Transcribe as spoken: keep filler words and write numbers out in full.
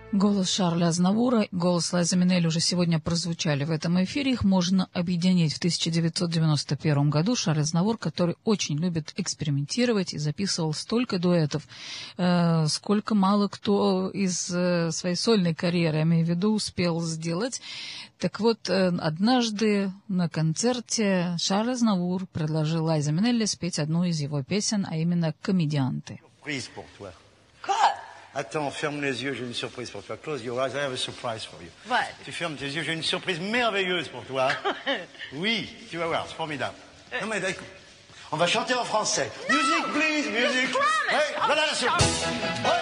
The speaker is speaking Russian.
Голос Шарля Азнавура, голос Лайзы Минелли уже сегодня прозвучали в этом эфире. Их можно объединить. В тысяча девятьсот девяносто первом году Шарль Азнавур, который очень любит экспериментировать и записывал столько дуэтов, э, сколько мало кто из э, своей сольной карьеры, я имею в виду, успел сделать. Так вот, э, однажды на концерте Шарль Азнавур предложил Лайзе Минелли спеть одну из его песен, а именно «Комедианты». Attends, ferme les yeux, j'ai une surprise pour toi. Close your eyes, I have a surprise for you. What? Tu fermes tes yeux, j'ai une surprise merveilleuse pour toi. Oui, tu vas voir, c'est formidable. Non mais écoute, on va chanter en français. Music, please, music. Promise. Hey, voilà la surprise.